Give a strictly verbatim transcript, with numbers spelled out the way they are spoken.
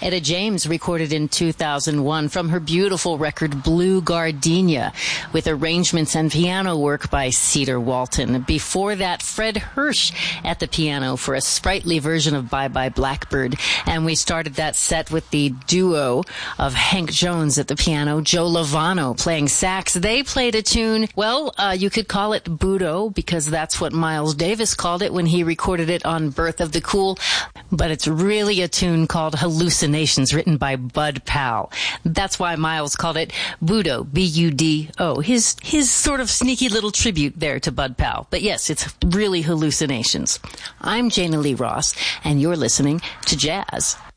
Etta James recorded in two thousand one from her beautiful record Blue Gardenia with arrangements and piano work by Cedar Walton. Before that, Fred Hirsch at the piano for a sprightly version of Bye Bye Blackbird. And we started that set with the duo of Hank Jones at the piano, Joe Lovano playing sax. They played a tune, well, uh, you could call it Budo, because that's what Miles Davis called it when he recorded it on Birth of the Cool. But it's really a tune called Hallucinations, written by Bud Powell. That's why Miles called it Budo, B U D O. His, his sort of sneaky little tribute there to Bud Powell. But yes, it's really Hallucinations. I'm Jana Lee Ross, and you're listening to Jazz